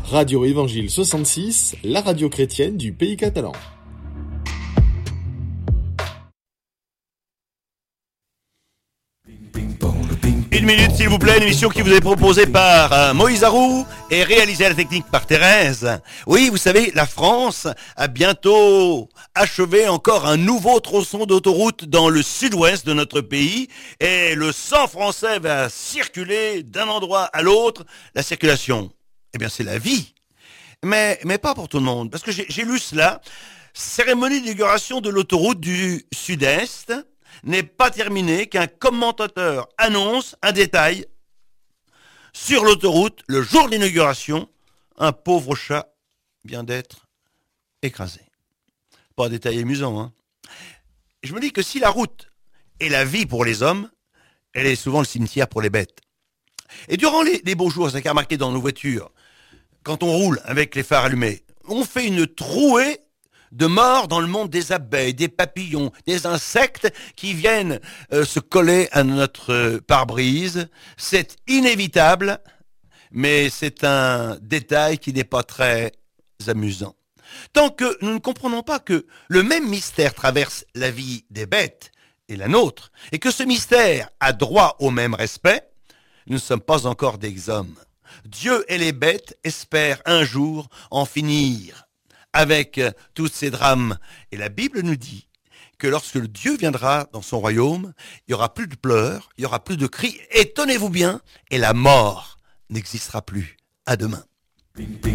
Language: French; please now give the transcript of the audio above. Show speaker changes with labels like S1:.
S1: Radio Évangile 66, la radio chrétienne du pays catalan.
S2: Une minute s'il vous plaît, une émission qui vous est proposée par Moïse Arou et réalisée à la technique par Thérèse. Oui, vous savez, la France a bientôt achevé encore un nouveau tronçon d'autoroute dans le sud-ouest de notre pays et le sang français va circuler d'un endroit à l'autre. La circulation, eh bien c'est la vie, mais pas pour tout le monde, parce que j'ai lu cela. Cérémonie d'inauguration de l'autoroute du sud-est n'est pas terminé qu'un commentateur annonce un détail. Sur l'autoroute, le jour de l'inauguration, un pauvre chat vient d'être écrasé. Pas un détail amusant, hein. Je me dis que si la route est la vie pour les hommes, elle est souvent le cimetière pour les bêtes. Et durant les beaux jours, c'est qu'à remarquer dans nos voitures, quand on roule avec les phares allumés, on fait une trouée de morts dans le monde des abeilles, des papillons, des insectes qui viennent se coller à notre pare-brise. C'est inévitable, mais c'est un détail qui n'est pas très amusant. Tant que nous ne comprenons pas que le même mystère traverse la vie des bêtes et la nôtre, et que ce mystère a droit au même respect, nous ne sommes pas encore des hommes. Dieu et les bêtes espèrent un jour en finir avec tous ces drames. Et la Bible nous dit que lorsque Dieu viendra dans son royaume, il n'y aura plus de pleurs, il n'y aura plus de cris, et tenez-vous bien, et la mort n'existera plus. À demain.